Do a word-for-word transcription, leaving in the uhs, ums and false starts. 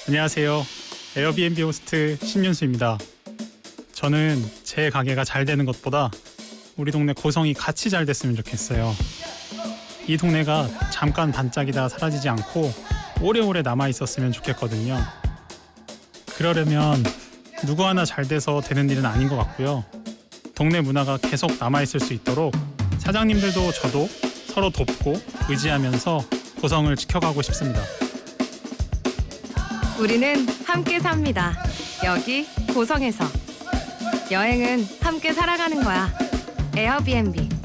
안녕하세요. 에어비앤비 호스트 신윤수입니다. 저는 제 가게가 잘 되는 것보다 우리 동네 고성이 같이 잘 됐으면 좋겠어요. 이 동네가 잠깐 반짝이다 사라지지 않고 오래오래 남아있었으면 좋겠거든요. 그러려면 누구 하나 잘 돼서 되는 일은 아닌 것 같고요. 동네 문화가 계속 남아있을 수 있도록 사장님들도 저도 서로 돕고 의지하면서 고성을 지켜가고 싶습니다. 우리는 함께 삽니다. 여기 고성에서. 여행은 함께 살아가는 거야. 에어비앤비.